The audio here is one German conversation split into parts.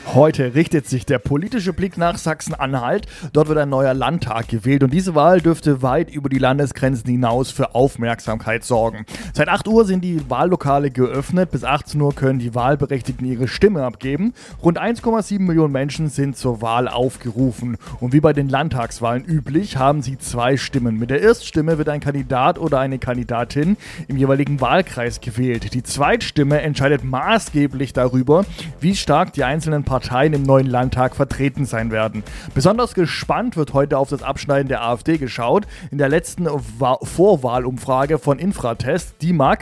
Heute richtet sich der politische Blick nach Sachsen-Anhalt. Dort wird ein neuer Landtag gewählt und diese Wahl dürfte weit über die Landesgrenzen hinaus für Aufmerksamkeit sorgen. Seit 8 Uhr sind die Wahllokale geöffnet. Bis 18 Uhr können die Wahlberechtigten ihre Stimme abgeben. Rund 1,7 Millionen Menschen sind zur Wahl aufgerufen. Und wie bei den Landtagswahlen üblich, haben sie 2 Stimmen. Mit der Erststimme wird ein Kandidat oder eine Kandidatin im jeweiligen Wahlkreis gewählt. Die Zweitstimme entscheidet maßgeblich darüber, wie stark die einzelnen Parteien im neuen Landtag vertreten sein werden. Besonders gespannt wird heute auf das Abschneiden der AfD geschaut. In der letzten Vorwahlumfrage von Infratest, DIMAG,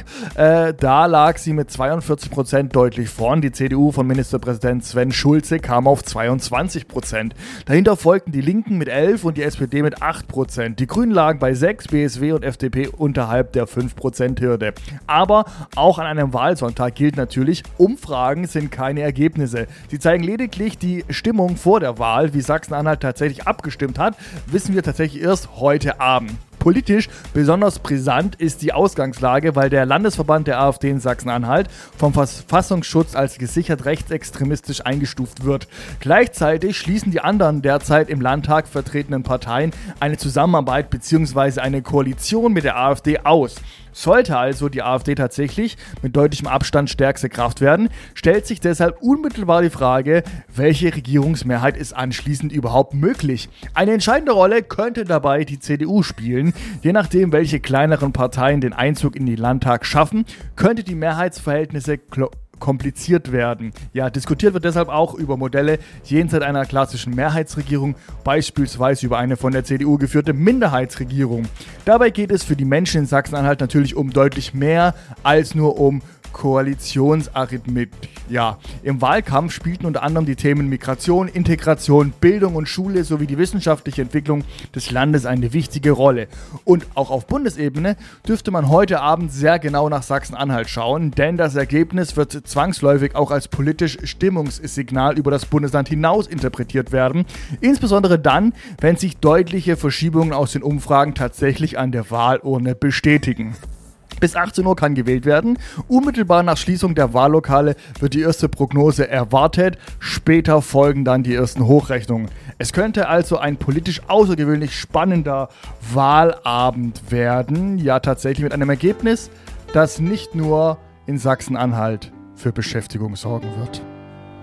da lag sie mit 42% deutlich vorn. Die CDU von Ministerpräsident Sven Schulze kam auf 22%. Dahinter folgten die Linken mit 11% und die SPD mit 8%. Die Grünen lagen bei 6%, BSW und FDP unterhalb der 5%-Hürde. Aber auch an einem Wahlsonntag gilt natürlich, Umfragen sind keine Ergebnisse. Sie zeigen lediglich die Stimmung vor der Wahl. Wie Sachsen-Anhalt tatsächlich abgestimmt hat, wissen wir tatsächlich erst heute Abend. Politisch besonders brisant ist die Ausgangslage, weil der Landesverband der AfD in Sachsen-Anhalt vom Verfassungsschutz als gesichert rechtsextremistisch eingestuft wird. Gleichzeitig schließen die anderen derzeit im Landtag vertretenen Parteien eine Zusammenarbeit bzw. eine Koalition mit der AfD aus. Sollte also die AfD tatsächlich mit deutlichem Abstand stärkste Kraft werden, stellt sich deshalb unmittelbar die Frage, welche Regierungsmehrheit ist anschließend überhaupt möglich. Eine entscheidende Rolle könnte dabei die CDU spielen. Je nachdem, welche kleineren Parteien den Einzug in den Landtag schaffen, könnte die Mehrheitsverhältnisse kompliziert werden. Ja, diskutiert wird deshalb auch über Modelle jenseits einer klassischen Mehrheitsregierung, beispielsweise über eine von der CDU geführte Minderheitsregierung. Dabei geht es für die Menschen in Sachsen-Anhalt natürlich um deutlich mehr als nur um Koalitionsarithmetik. Ja, im Wahlkampf spielten unter anderem die Themen Migration, Integration, Bildung und Schule sowie die wissenschaftliche Entwicklung des Landes eine wichtige Rolle. Und auch auf Bundesebene dürfte man heute Abend sehr genau nach Sachsen-Anhalt schauen, denn das Ergebnis wird zwangsläufig auch als politisch Stimmungssignal über das Bundesland hinaus interpretiert werden, insbesondere dann, wenn sich deutliche Verschiebungen aus den Umfragen tatsächlich an der Wahlurne bestätigen. Bis 18 Uhr kann gewählt werden. Unmittelbar nach Schließung der Wahllokale wird die erste Prognose erwartet. Später folgen dann die ersten Hochrechnungen. Es könnte also ein politisch außergewöhnlich spannender Wahlabend werden. Ja, tatsächlich mit einem Ergebnis, das nicht nur in Sachsen-Anhalt für Beschäftigung sorgen wird.